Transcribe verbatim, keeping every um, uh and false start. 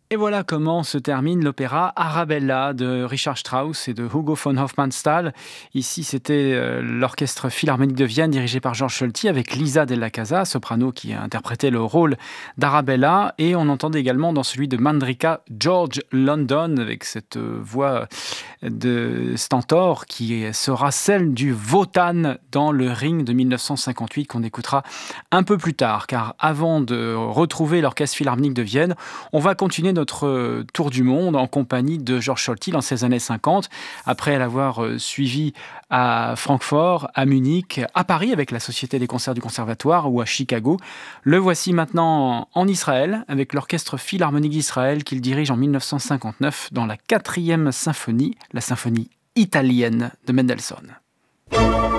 Et voilà comment se termine l'opéra Arabella de Richard Strauss et de Hugo von Hofmannsthal. Ici, c'était euh, l'Orchestre Philharmonique de Vienne dirigé par Georges Solti avec Lisa Della Casa, soprano qui a interprété le rôle d'Arabella. Et on entendait également dans celui de Mandrika George London avec cette euh, voix de Stentor qui sera celle du Wotan dans le Ring de mille neuf cent cinquante-huit qu'on écoutera un peu plus tard. Car avant de retrouver l'Orchestre Philharmonique de Vienne, on va continuer notre tour du monde en compagnie de Georges Solti dans ces années cinquante, après l'avoir suivi à Francfort, à Munich, à Paris avec la Société des concerts du Conservatoire ou à Chicago. Le voici maintenant en Israël avec l'Orchestre Philharmonique d'Israël qu'il dirige en mille neuf cent cinquante-neuf dans la quatrième symphonie, la symphonie italienne de Mendelssohn.